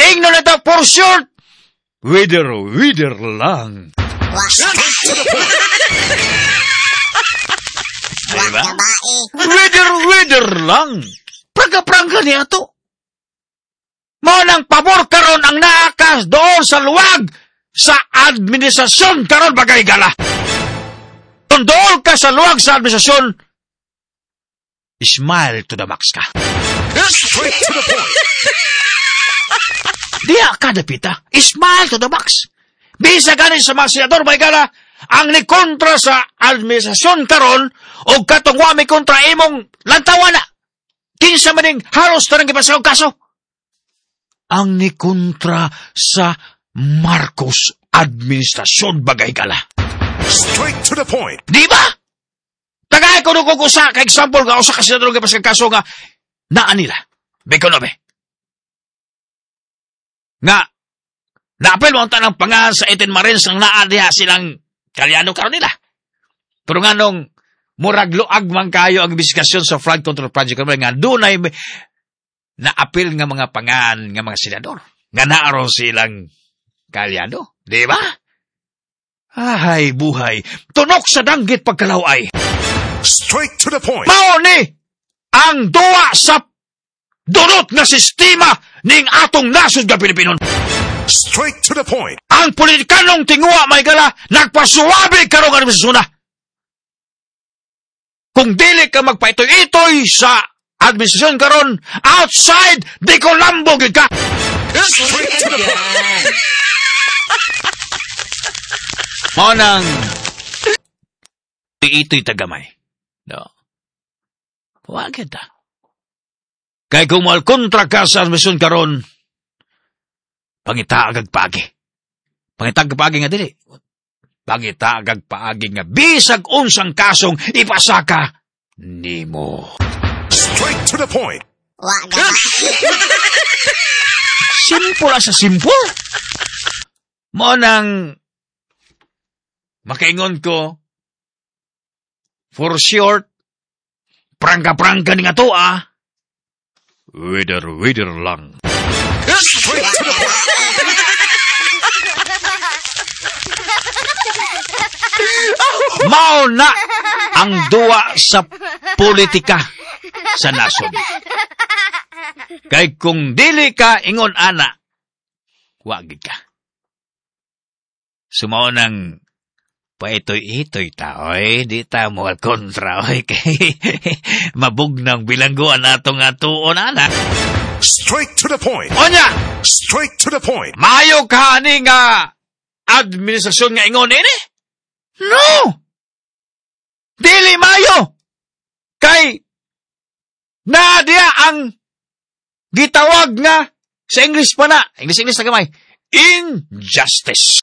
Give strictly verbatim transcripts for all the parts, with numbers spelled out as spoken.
Ingno na ito, for short, wither, wither lang. Diba? Wither, wither lang. Prangka-prangka niya to. Maunang pabor karon ang naakas doon sa luwag sa administrasyon karon bagay gala. Kung doon ka sa luwag sa administrasyon, smile to the max ka. Straight to the point. Diya ka, Dapita. Smile to the max. Bisa ganin sa mga senador, bagay gala, ang ni kontra sa administrasyon karon o katungwa may kontra imong lantawan na. Kinsa maning halos tanang gipasahog kaso. Ang ni kontra sa Marcos administrasyon bagay gala. Straight to the point. Di ba? Tagay ko nung kukusa, ka example nga, usa ka senador gipasahog kaso nga, naan nila. Bekonobe. Nga, naapel mo ang tanang pangalan sa eighteen Marines ang naadiha silang kalyano karon nila. Pero nga nung murag luag man kayo ang investigasyon sa flood control project nga doon ay naapil nga mga pangan nga mga senador. Nga naaraw silang kalyano. Di ba? Ahay, buhay. Tunok sa danggit pagkalaway. Straight to the point. Mao ni ang duwa sa dunot na sistema ning atong nasod nga Pilipinon. Straight to the point. Ang politikanong tinguwa may gala nagpasuwabi karong administrasyon na. Kung dili ka magpaitoy-itoy sa administrasyon karon, outside, di ko lambog ka. Straight to the point. Mo nang ito'y tagamay. No. Huwag kita. Kaya kung mahal kontra ka sa administrasyon karon, pangita agag paagi. Pangita agag paagi nga dili. Pangita agag paagi nga bisag unsang kasong ipasaka nimo. Straight to the point. Simple sa simple. Mo nang makaingon ko, for short, prangka-prangka ni nga to ah, wither, wither lang. Straight to the point. Mao na ang duwa sa politika sa nasod. Kay kung dili ka ingon ana, wagid ka. Sumao nang paitoy-itoy ta, oy, di ta mo kontra, oy, kay mabugnang bilangguan atong atuon ana. Straight to the point. Onya! Straight to the point. Mayo ka ni nga administrasyon nga ingon ini? No! Dili mayo! Kay na diya ang gitawag nga sa English pa na, English-English na gamay, injustice.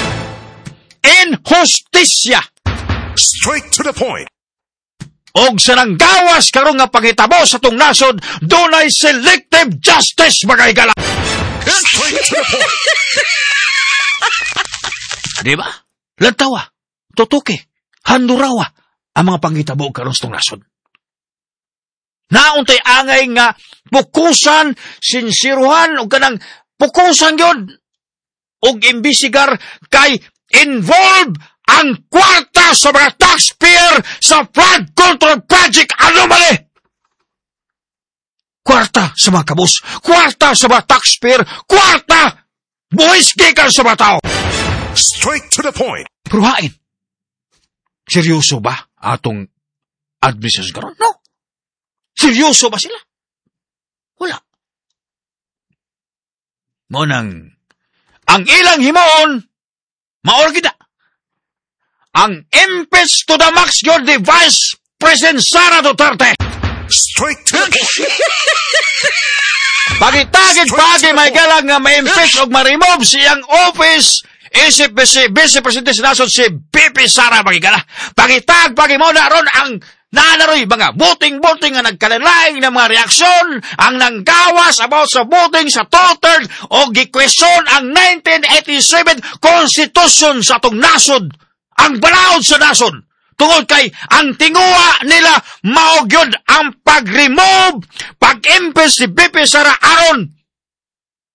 Injustisya. Straight to the point. Og sa nang gawas karong nga panghitabo sa tong nasod, dunay selective justice bagay gala. Straight to the point. Di ba? Lantawa, tutuki, handurawa ang mga panghitabo karon sa tong nasod. Nauntay angay nga pukusan, sinsiruhan o kanang pukusan yun og imbisigar kay involve ang kwarta sa mga taxpayer sa flood control project anomaly. Kwarta sa mga kabus, kwarta sa mga taxpayer, kwarta buwis gikan sa mga tao. Straight to the point. Pero hain, seryoso ba atong administrasyon karon? No. Seryoso ba sila? Wala. Monang, ang ilang himaon, maorgida. Ang impeach to the max yun di Vice President Sara Duterte. Straight to the point. Pagitagid pagi may galang nga ma-impeach o ma-remove siyang office isip si Vice President sa nasod si B P Sara magigala. Pagitag pagi mo na ron ang nanaroy mga voting-voting nga nagkalanlaing ng mga reaksyon ang nanggawas about sa voting sa two-third o gikwestiyon ang nineteen eighty-seven Constitution sa atong nasod. Ang balaod sa nasod. Tungod kay ang tinguha nila maogyod ang pag-remove, pag-impeach si B P Sara aron